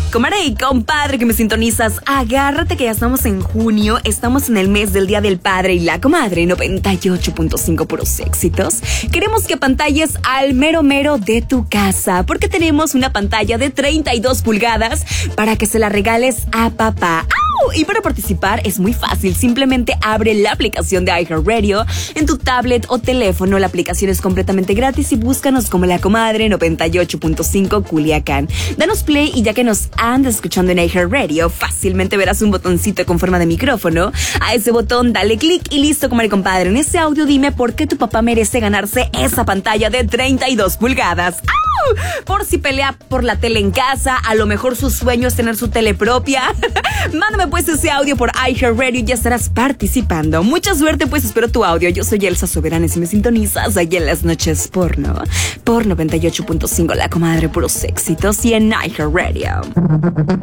Comadre y compadre que me sintonizas, agárrate que ya estamos en junio, estamos en el mes del Día del Padre y la comadre 98.5 puros éxitos. Queremos que apantalles al mero mero de tu casa, porque tenemos una pantalla de 32 pulgadas para que se la regales a papá. ¡Au! Y para participar es muy fácil, simplemente abre la aplicación de iHeartRadio en tu tablet o teléfono. La aplicación es completamente gratis y búscanos como la comadre 98.5 Culiacán. Danos play y ya que nos andas escuchando en iHeartRadio, fácilmente verás un botoncito con forma de micrófono. A ese botón dale clic y listo, comadre y compadre. En ese audio dime por qué tu papá merece ganarse esa pantalla de 32 pulgadas. ¡Au! Por si pelea por la tele en casa, a lo mejor su sueño es tener su tele propia. Mándame pues ese audio por iHeartRadio y ya estarás participando. Mucha suerte, pues espero tu audio. Yo soy Elsa Soberana y si me sintonizas aquí en las noches porno, por 98.5 la comadre puros éxitos y en iHeartRadio.